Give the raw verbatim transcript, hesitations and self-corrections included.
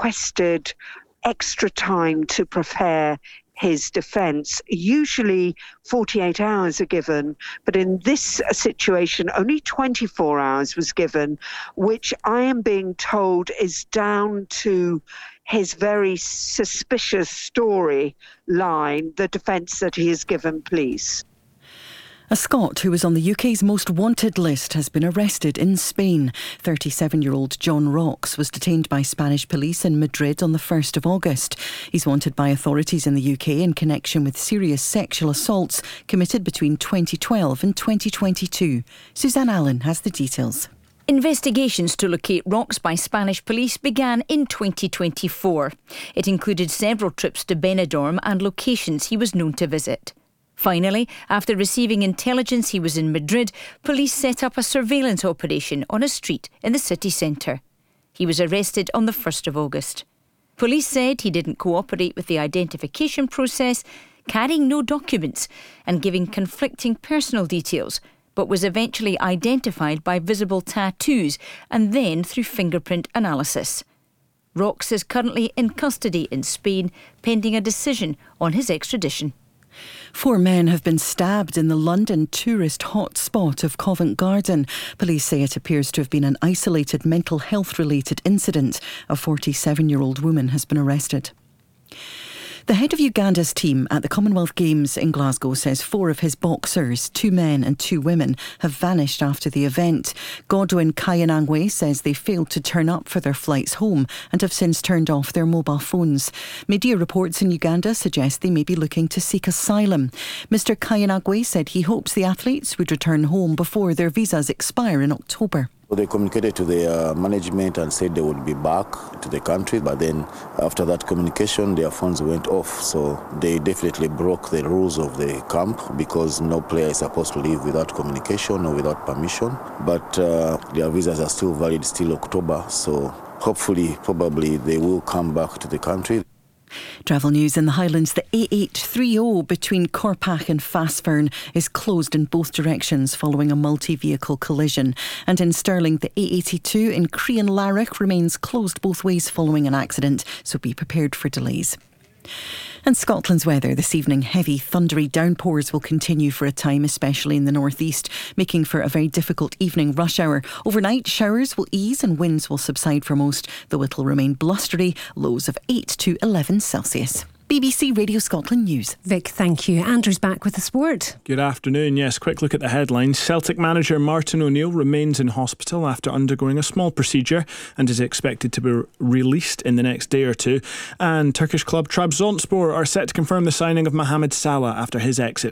requested extra time to prepare his defence. Usually forty-eight hours are given, but in this situation only twenty-four hours was given, which I am being told is down to his very suspicious story line, the defence that he has given police. A Scot who was on the U K's most wanted list has been arrested in Spain. thirty-seven-year-old John Rocks was detained by Spanish police in Madrid on the first of August. He's wanted by authorities in the U K in connection with serious sexual assaults committed between twenty twelve and twenty twenty-two. Suzanne Allen has the details. Investigations to locate Rocks by Spanish police began in twenty twenty-four. It included several trips to Benidorm and locations he was known to visit. Finally, after receiving intelligence he was in Madrid, police set up a surveillance operation on a street in the city centre. He was arrested on the first of August. Police said he didn't cooperate with the identification process, carrying no documents and giving conflicting personal details, but was eventually identified by visible tattoos and then through fingerprint analysis. Rocks is currently in custody in Spain, pending a decision on his extradition. Four men have been stabbed in the London tourist hotspot of Covent Garden. Police say it appears to have been an isolated mental health-related incident. A forty-seven-year-old woman has been arrested. The head of Uganda's team at the Commonwealth Games in Glasgow says four of his boxers, two men and two women, have vanished after the event. Godwin Kyanangwe says they failed to turn up for their flights home and have since turned off their mobile phones. Media reports in Uganda suggest they may be looking to seek asylum. Mister Kyanangwe said he hopes the athletes would return home before their visas expire in October. They communicated to their management and said they would be back to the country, but then after that communication, their phones went off. So they definitely broke the rules of the camp because no player is supposed to leave without communication or without permission. But uh, their visas are still valid, still October. So hopefully, probably they will come back to the country. Travel news in the Highlands. The A eight thirty between Corpach and Fastfern is closed in both directions following a multi-vehicle collision. And in Stirling, the A eighty-two in Crean-Larrick remains closed both ways following an accident, so be prepared for delays. And Scotland's weather this evening. Heavy, thundery downpours will continue for a time, especially in the northeast, making for a very difficult evening rush hour. Overnight, showers will ease and winds will subside for most, though it'll remain blustery, lows of eight to eleven Celsius. B B C Radio Scotland News. Vic, thank you. Andrew's back with the sport. Good afternoon. Yes, quick look at the headlines. Celtic manager Martin O'Neill remains in hospital after undergoing a small procedure and is expected to be released in the next day or two. And Turkish club Trabzonspor are set to confirm the signing of Mohamed Salah after his exit